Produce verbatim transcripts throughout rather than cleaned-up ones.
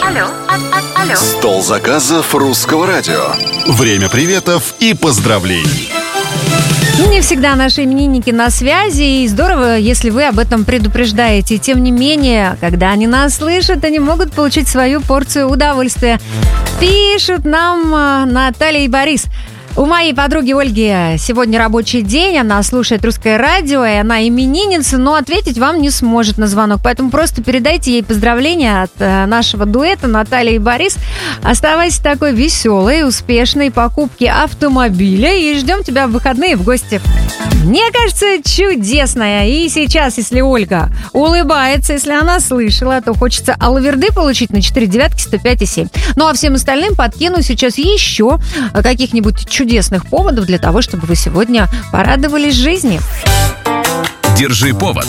Алло. Алло. Стол заказов русского радио. Время приветов и поздравлений. Не всегда наши именинники на связи, и здорово, если вы об этом предупреждаете. Тем не менее, когда они нас слышат, они могут получить свою порцию удовольствия. Пишут нам э, Наталья и Борис. У моей подруги Ольги сегодня рабочий день, она слушает русское радио, и она именинница, но ответить вам не сможет на звонок. Поэтому просто передайте ей поздравления от э, нашего дуэта Наталья и Борис. Оставайся такой веселой, успешной, покупки автомобиля, и ждем тебя в выходные в гости. Мне кажется, чудесная. И сейчас, если Ольга улыбается, если она слышала, то хочется алаверды получить на четыре девятки сто пять и семь. Ну а всем остальным подкину сейчас еще каких-нибудь чудесных поводов для того, чтобы вы сегодня порадовались жизни. Держи повод.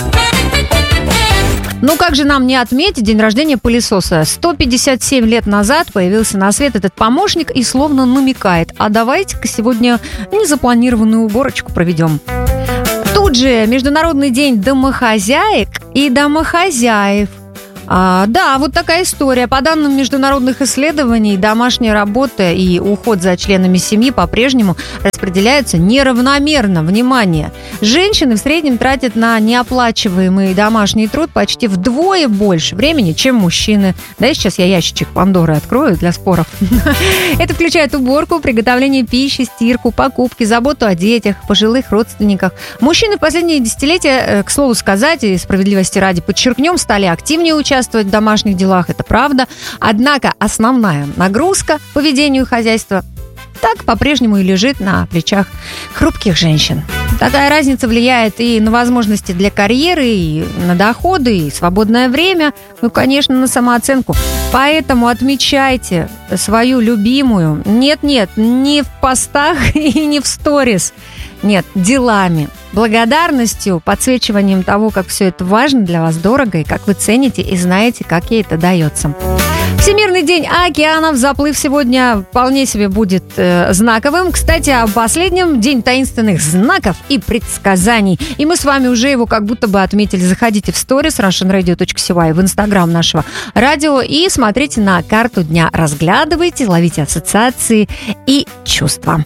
Ну как же нам не отметить день рождения пылесоса? сто пятьдесят семь лет назад появился на свет этот помощник и словно намекает: а давайте-ка сегодня незапланированную уборочку проведем. Тут же Международный день домохозяек и домохозяев. А, да, вот такая история. По данным международных исследований, домашняя работа и уход за членами семьи по-прежнему распределяются неравномерно. Внимание! Женщины в среднем тратят на неоплачиваемый домашний труд почти вдвое больше времени, чем мужчины. Да, сейчас я ящичек Пандоры открою для споров. Это включает уборку, приготовление пищи, стирку, покупки, заботу о детях, пожилых родственниках. Мужчины в последние десятилетия, к слову сказать, и справедливости ради подчеркнем, стали активнее участвовать в домашних делах, это правда. Однако основная нагрузка по ведению хозяйства так по-прежнему и лежит на плечах хрупких женщин. Такая разница влияет и на возможности для карьеры, и на доходы, и свободное время, ну, конечно, на самооценку. Поэтому отмечайте свою любимую. Нет-нет, не в постах и не в сторис. Нет, делами, благодарностью, подсвечиванием того, как все это важно для вас, дорого, и как вы цените и знаете, как ей это дается. Всемирный день океанов. Заплыв сегодня вполне себе будет э, знаковым. Кстати, о последнем. День таинственных знаков и предсказаний. И мы с вами уже его как будто бы отметили. Заходите в сторис russian radio dot c y, в инстаграм нашего радио, и смотрите на карту дня. Разглядывайте, ловите ассоциации и чувства.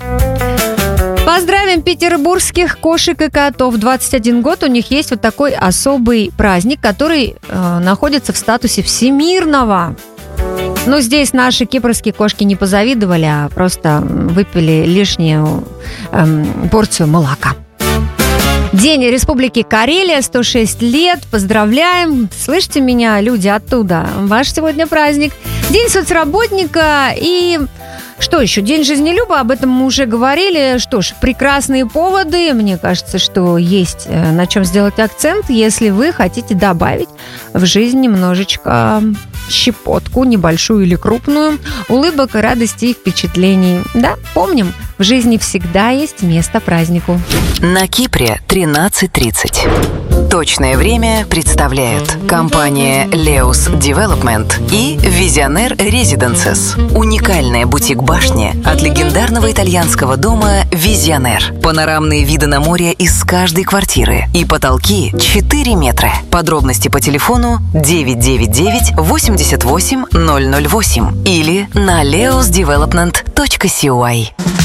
Поздравим петербургских кошек и котов. двадцать один год у них есть вот такой особый праздник, который э, находится в статусе всемирного. Но здесь наши кипрские кошки не позавидовали, а просто выпили лишнюю э, порцию молока. День Республики Карелия, сто шесть лет. Поздравляем. Слышите меня, люди оттуда? Ваш сегодня праздник. День соцработника и... Что еще? День жизнелюба, об этом мы уже говорили. Что ж, прекрасные поводы. Мне кажется, что есть на чем сделать акцент, если вы хотите добавить в жизнь немножечко щепотку, небольшую или крупную, улыбок, радости и впечатлений. Да, помним, в жизни всегда есть место празднику. На Кипре тринадцать тридцать. Точное время представляют компания Leus Development и Visionaire Residences. Уникальная бутик-башня от легендарного итальянского дома Visionaire. Панорамные виды на море из каждой квартиры и потолки четыре метра. Подробности по телефону девять девять девять восемьдесят восемь ноль ноль восемь или на leus development точка си уай.